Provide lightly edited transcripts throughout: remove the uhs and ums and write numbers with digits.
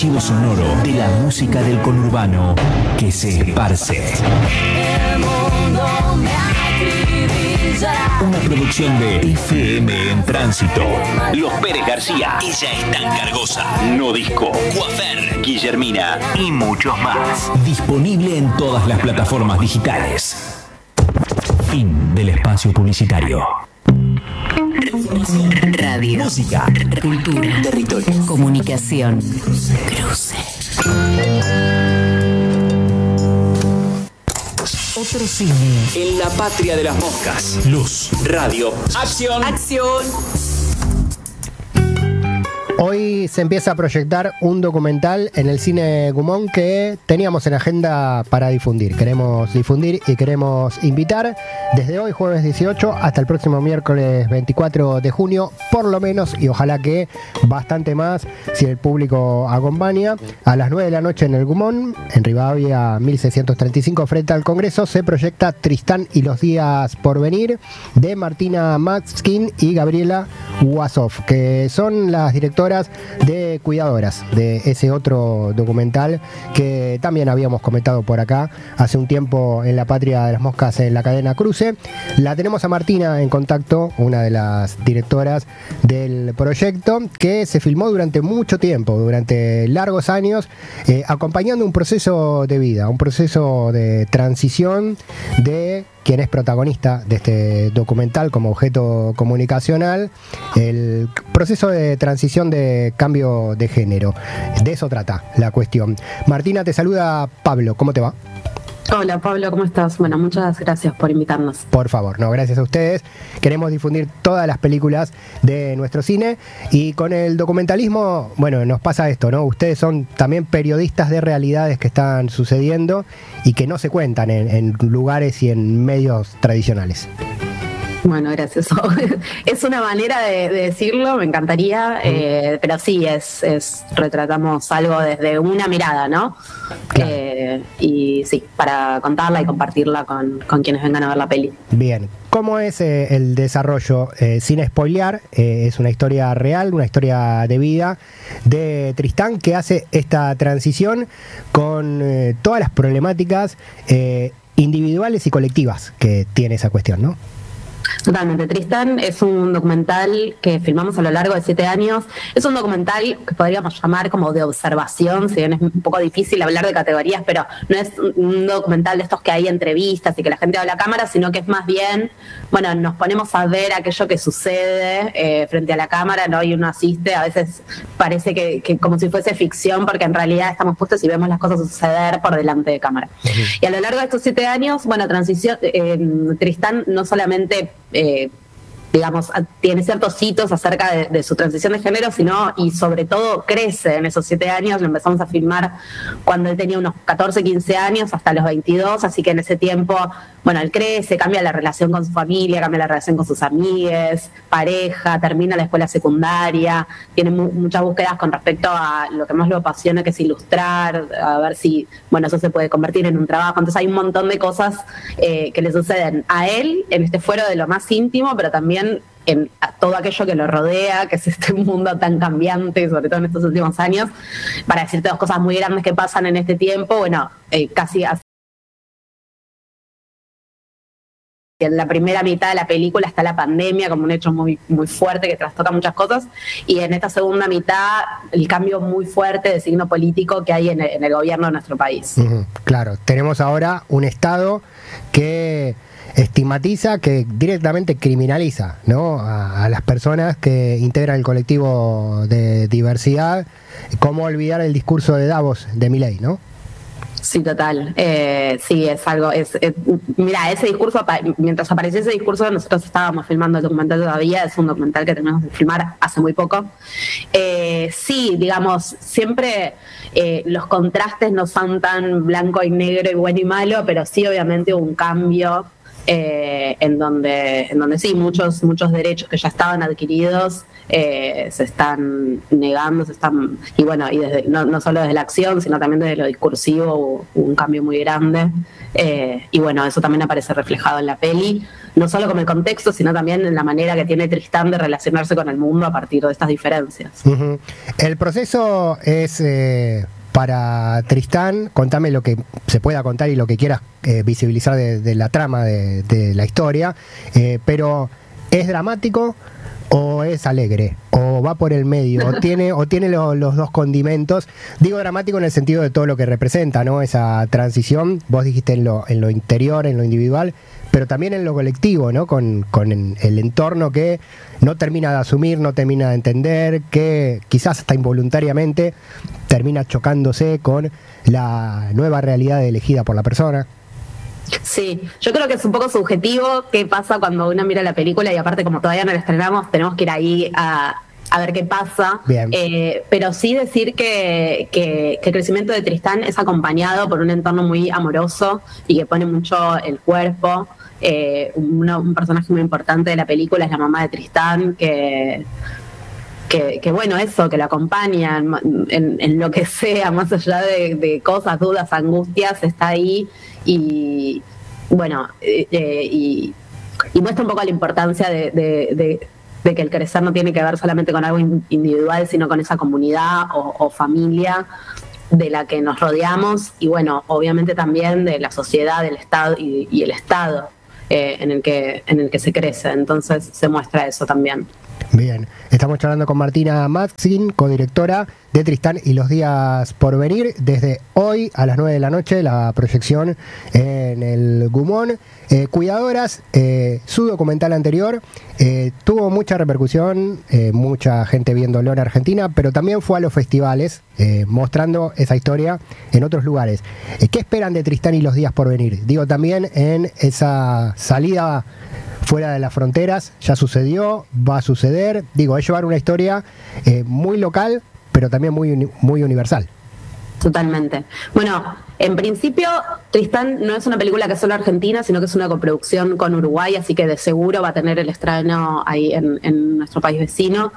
archivo sonoro de la música del conurbano que se esparce. El mundo me acribilla. Una producción de FM en Tránsito. Los Pérez García, Ella es tan cargosa, No Disco, Coafer, Guillermina y muchos más. Disponible en todas las plataformas digitales. Fin del espacio publicitario. Radio, Música, cultura, territorio, comunicación, cruce. Otro cine. En la patria de las moscas. Luz, radio, acción. ¡Acción! Hoy se empieza a proyectar un documental en el Cine Gumón que teníamos en agenda para difundir. Queremos difundir y queremos invitar desde hoy, jueves 18, hasta el próximo miércoles 24 de junio, por lo menos, y ojalá que bastante más, si el público acompaña. A las 9 de la noche en el Gumón, en Rivadavia 1635, frente al Congreso, se proyecta Tristán y los días por venir, de Martina Matskin y Gabriela Wassoff, que son las directoras de Cuidadoras, de ese otro documental que también habíamos comentado por acá hace un tiempo en La Patria de las Moscas, en la cadena Cruce. La tenemos a Martina en contacto, una de las directoras del proyecto, que se filmó durante mucho tiempo, durante largos años, acompañando un proceso de vida, un proceso de transición de quien es protagonista de este documental como objeto comunicacional, el proceso de transición de cambio de género. De eso trata la cuestión. Martina, te saluda Pablo, ¿cómo te va? Hola Pablo, ¿cómo estás? Bueno, muchas gracias por invitarnos. Por favor, no, gracias a ustedes. Queremos difundir todas las películas de nuestro cine y con el documentalismo, bueno, nos pasa esto, ¿no? Ustedes son también periodistas de realidades que están sucediendo y que no se cuentan en lugares y en medios tradicionales. Bueno, gracias. Es una manera de decirlo, me encantaría, pero sí, retratamos algo desde una mirada, ¿no? Claro. Y sí, para contarla y compartirla con quienes vengan a ver la peli. Bien. ¿Cómo es el desarrollo? Sin spoilear, es una historia real, una historia de vida de Tristán, que hace esta transición con todas las problemáticas individuales y colectivas que tiene esa cuestión, ¿no? Totalmente. Tristán es un documental que filmamos a lo largo de 7 años. Es un documental que podríamos llamar como de observación, si bien es un poco difícil hablar de categorías, pero no es un documental de estos que hay entrevistas y que la gente habla a cámara, sino que es más bien, bueno, nos ponemos a ver aquello que sucede frente a la cámara, ¿no? Y uno asiste, a veces parece que como si fuese ficción, porque en realidad estamos puestos y vemos las cosas suceder por delante de cámara. Y a lo largo de estos 7 años, bueno, Tristán no solamente digamos, tiene ciertos hitos acerca de su transición de género, sino, y sobre todo crece en esos 7 años. Lo empezamos a filmar cuando él tenía unos 14, 15 años, hasta los 22, así que en ese tiempo, bueno, él crece, cambia la relación con su familia, cambia la relación con sus amigues, pareja, termina la escuela secundaria, tiene muchas búsquedas con respecto a lo que más lo apasiona, que es ilustrar, a ver si, bueno, eso se puede convertir en un trabajo. Entonces hay un montón de cosas que le suceden a él en este fuero de lo más íntimo, pero también en todo aquello que lo rodea, que es este mundo tan cambiante, sobre todo en estos últimos años. Para decirte 2 cosas muy grandes que pasan en este tiempo, bueno, casi en la primera mitad de la película está la pandemia como un hecho muy, muy fuerte que trastoca muchas cosas, y en esta segunda mitad el cambio muy fuerte de signo político que hay en el gobierno de nuestro país. Claro, tenemos ahora un Estado que estigmatiza, que directamente criminaliza, ¿no?, a las personas que integran el colectivo de diversidad. ¿Cómo olvidar el discurso de Davos de Milei, no? Sí, total. Sí, es algo. Mira, ese discurso, mientras apareció ese discurso, nosotros estábamos filmando el documental todavía. Es un documental que terminamos de filmar hace muy poco. Sí, digamos, siempre los contrastes no son tan blanco y negro y bueno y malo, pero sí, obviamente, hubo un cambio. En donde sí, muchos derechos que ya estaban adquiridos se están negando, y bueno, y desde, no solo desde la acción, sino también desde lo discursivo hubo un cambio muy grande, y bueno, eso también aparece reflejado en la peli. no solo como el contexto, sino también en la manera que tiene Tristán de relacionarse con el mundo a partir de estas diferencias. Ujú. El proceso es para Tristán, contame lo que se pueda contar y lo que quieras visibilizar de la trama de la historia, pero ¿es dramático o es alegre? ¿O va por el medio? ¿O tiene los dos condimentos? Digo dramático en el sentido de todo lo que representa, ¿no? Esa transición, vos dijiste en lo interior, en lo individual, pero también en lo colectivo, ¿no? Con el entorno que no termina de asumir, no termina de entender, que quizás hasta involuntariamente termina chocándose con la nueva realidad elegida por la persona. Sí, yo creo que es un poco subjetivo qué pasa cuando uno mira la película, y aparte como todavía no la estrenamos, tenemos que ir ahí a ver qué pasa. Bien. Pero sí decir que el crecimiento de Tristán es acompañado por un entorno muy amoroso y que pone mucho el cuerpo. Un personaje muy importante de la película es la mamá de Tristán, que bueno, eso, que lo acompaña en lo que sea, más allá de cosas, dudas, angustias, está ahí y bueno, y muestra un poco la importancia de que el crecer no tiene que ver solamente con algo individual, sino con esa comunidad o familia de la que nos rodeamos, y bueno, obviamente también de la sociedad, del Estado y el Estado en el que se crece. Entonces se muestra eso también. Bien, estamos charlando con Martina Matzkin, codirectora de Tristán y los días por venir. Desde hoy a las 9 de la noche, la proyección en el Gumón. Cuidadoras, su documental anterior tuvo mucha repercusión, mucha gente viéndolo en Argentina, pero también fue a los festivales mostrando esa historia en otros lugares. ¿Qué esperan de Tristán y los días por venir? Digo, también en esa salida fuera de las fronteras, ya sucedió, va a suceder. Digo, es llevar una historia muy local, pero también muy universal. Totalmente. Bueno, en principio, Tristán no es una película que es solo argentina, sino que es una coproducción con Uruguay, así que de seguro va a tener el estreno ahí en nuestro país vecino,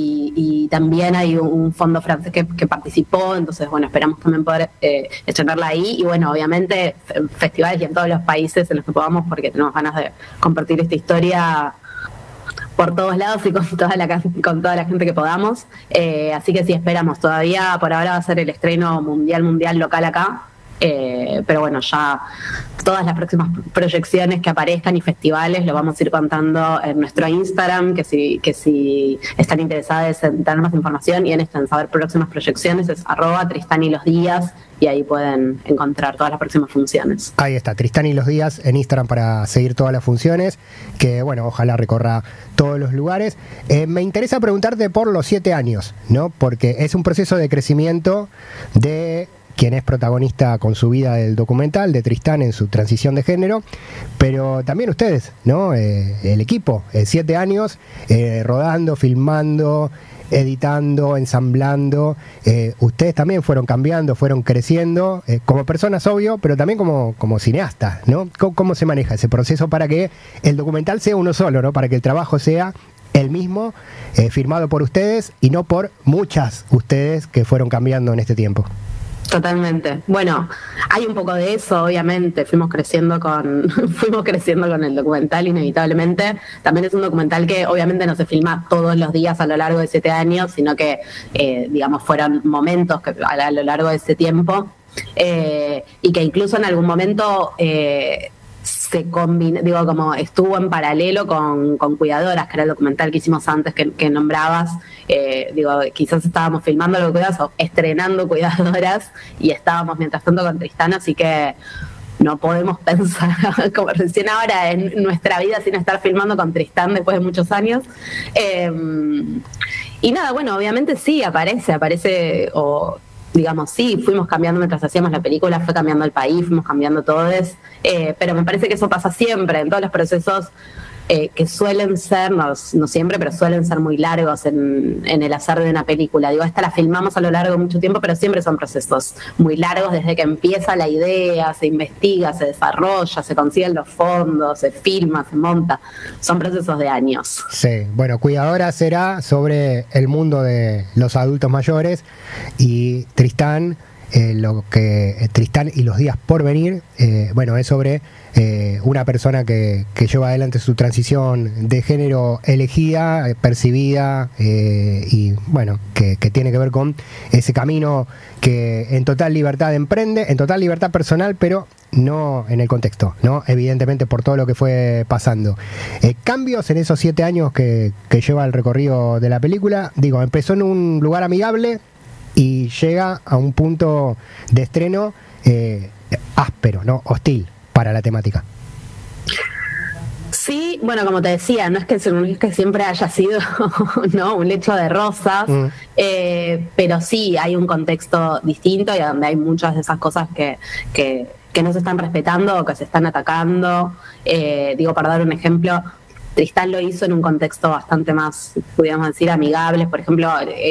y también hay un fondo francés que participó, entonces bueno, esperamos también poder estrenarla ahí, y bueno, obviamente en festivales y en todos los países en los que podamos, porque tenemos ganas de compartir esta historia por todos lados y con toda la gente que podamos, así que sí, esperamos. Todavía por ahora va a ser el estreno mundial local acá, pero bueno, ya todas las próximas proyecciones que aparezcan y festivales lo vamos a ir contando en nuestro Instagram, que si están interesadas en tener más información y en saber próximas proyecciones es @TristánYLosDías, y ahí pueden encontrar todas las próximas funciones. Ahí está, Tristán y los días en Instagram para seguir todas las funciones, que bueno, ojalá recorra todos los lugares. Me interesa preguntarte por los 7 años, ¿no? Porque es un proceso de crecimiento de quien es protagonista con su vida del documental, de Tristán en su transición de género, pero también ustedes, ¿no? El equipo, 7 años, rodando, filmando, editando, ensamblando. Ustedes también fueron cambiando, fueron creciendo, como personas, obvio, pero también como cineastas, ¿no? ¿Cómo se maneja ese proceso para que el documental sea uno solo, ¿no? Para que el trabajo sea el mismo, firmado por ustedes y no por muchas ustedes que fueron cambiando en este tiempo? Totalmente. Bueno, hay un poco de eso, obviamente. Fuimos creciendo con el documental, inevitablemente. También es un documental que obviamente no se filma todos los días a lo largo de 7 años, sino que, digamos, fueron momentos que a lo largo de ese tiempo, y que incluso en algún momento se combina, digo, como estuvo en paralelo con Cuidadoras, que era el documental que hicimos antes que nombrabas. Digo, quizás estábamos filmando lo de Cuidadoras o estrenando Cuidadoras, y estábamos mientras tanto con Tristán, así que no podemos pensar como recién ahora en nuestra vida sin estar filmando con Tristán después de muchos años. Y nada, bueno, obviamente sí, aparece o digamos, sí, fuimos cambiando mientras hacíamos la película, fue cambiando el país, fuimos cambiando todos, pero me parece que eso pasa siempre en todos los procesos que suelen ser, no siempre, pero suelen ser muy largos en el hacer de una película. Digo, esta la filmamos a lo largo de mucho tiempo, pero siempre son procesos muy largos, desde que empieza la idea, se investiga, se desarrolla, se consiguen los fondos, se filma, se monta. Son procesos de años. Sí, bueno, Cuidadoras será sobre el mundo de los adultos mayores, y Tristán lo que Tristán y los días por venir, bueno, es sobre una persona que lleva adelante su transición de género elegida, percibida, y bueno, que tiene que ver con ese camino que en total libertad emprende, en total libertad personal, pero no en el contexto, ¿no? Evidentemente por todo lo que fue pasando. Cambios en esos 7 años que lleva el recorrido de la película. Digo, empezó en un lugar amigable y llega a un punto de estreno áspero, ¿no? Hostil para la temática. Sí, bueno, como te decía, no es que siempre haya sido ¿no? un lecho de rosas, pero sí hay un contexto distinto y donde hay muchas de esas cosas que no se están respetando o que se están atacando. Digo, para dar un ejemplo, Tristán lo hizo en un contexto bastante más, pudiéramos decir, amigable. Por ejemplo,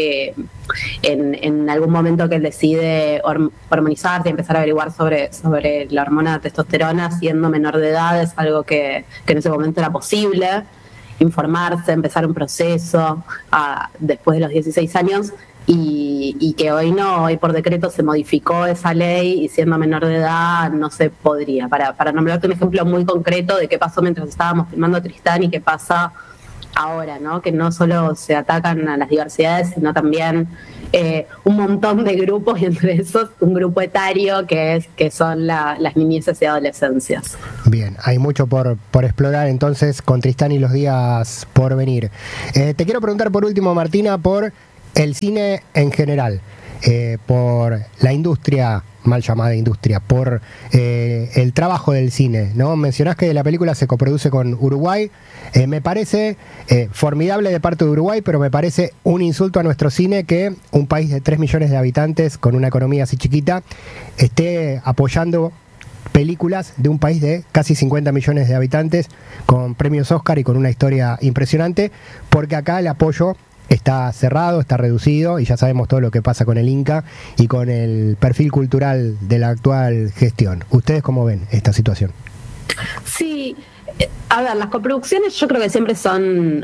en algún momento que él decide hormonizarse y empezar a averiguar sobre la hormona testosterona siendo menor de edad, es algo que en ese momento era posible. Informarse, empezar un proceso después de los 16 años. Y que hoy por decreto se modificó esa ley y siendo menor de edad no se podría. Para nombrarte un ejemplo muy concreto de qué pasó mientras estábamos filmando Tristán y qué pasa ahora, ¿no? Que no solo se atacan a las diversidades, sino también un montón de grupos, y entre esos un grupo etario que son las niñeces y adolescencias. Bien, hay mucho por explorar entonces con Tristán y los días por venir. Te quiero preguntar por último, Martina, por el cine en general, por la industria, mal llamada industria, por el trabajo del cine, ¿no? Mencionás que la película se coproduce con Uruguay. Me parece formidable de parte de Uruguay, pero me parece un insulto a nuestro cine que un país de 3 millones de habitantes, con una economía así chiquita, esté apoyando películas de un país de casi 50 millones de habitantes, con premios Oscar y con una historia impresionante, porque acá el apoyo está cerrado, está reducido, y ya sabemos todo lo que pasa con el Inca y con el perfil cultural de la actual gestión. ¿Ustedes cómo ven esta situación? Sí, a ver, las coproducciones yo creo que siempre son...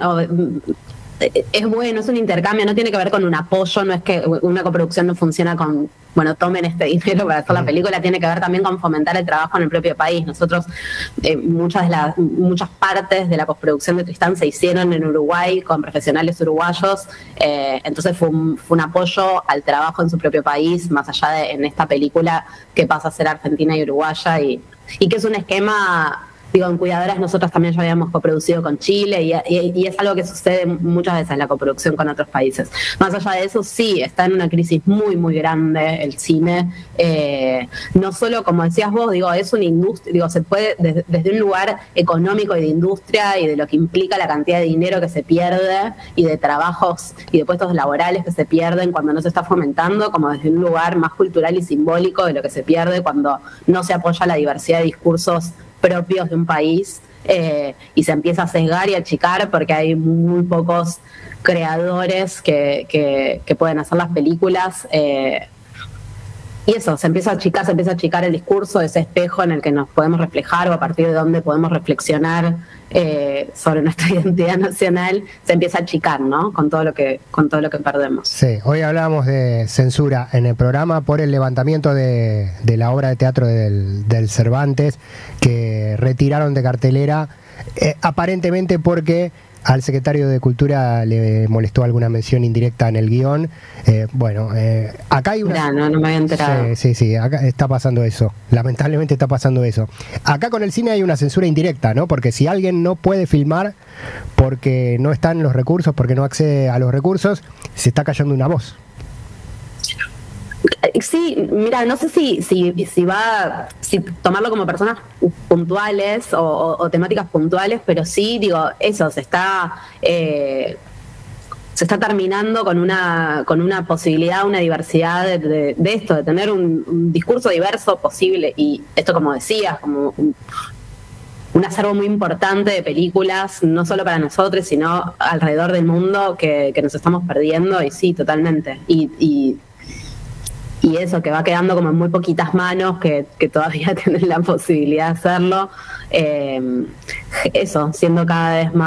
es bueno, es un intercambio, no tiene que ver con un apoyo, no es que una coproducción no funciona con, bueno, tomen este dinero para hacer la película, tiene que ver también con fomentar el trabajo en el propio país. Nosotros, muchas partes de la postproducción de Tristán se hicieron en Uruguay con profesionales uruguayos, entonces fue un apoyo al trabajo en su propio país, más allá de en esta película que pasa a ser argentina y uruguaya, y que es un esquema... Digo, en Cuidadoras nosotros también ya habíamos coproducido con Chile y es algo que sucede muchas veces, la coproducción con otros países. Más allá de eso, sí, está en una crisis muy, muy grande el cine. No solo, como decías vos, digo, es una industria, digo, se puede desde un lugar económico y de industria y de lo que implica la cantidad de dinero que se pierde y de trabajos y de puestos laborales que se pierden cuando no se está fomentando, como desde un lugar más cultural y simbólico de lo que se pierde cuando no se apoya la diversidad de discursos propios de un país, y se empieza a sesgar y a achicar porque hay muy pocos creadores que pueden hacer las películas, y eso, se empieza a achicar el discurso, ese espejo en el que nos podemos reflejar o a partir de donde podemos reflexionar sobre nuestra identidad nacional, se empieza a achicar, ¿no? Con todo lo que perdemos. Sí, hoy hablábamos de censura en el programa por el levantamiento de la obra de teatro del Cervantes, que retiraron de cartelera, aparentemente porque al secretario de Cultura le molestó alguna mención indirecta en el guión. Acá hay una... No me había enterado. Sí, acá está pasando eso. Lamentablemente está pasando eso. Acá con el cine hay una censura indirecta, ¿no? Porque si alguien no puede filmar porque no están los recursos, porque no accede a los recursos, se está callando una voz. Sí, mira, no sé si tomarlo como personas puntuales o temáticas puntuales, pero sí, digo, eso, se está terminando con una posibilidad, una diversidad de esto, de tener un discurso diverso posible, y esto, como decías, como un acervo muy importante de películas, no solo para nosotros, sino alrededor del mundo, que nos estamos perdiendo, y sí, totalmente. Y eso, que va quedando como en muy poquitas manos que todavía tienen la posibilidad de hacerlo. Eso, siendo cada vez más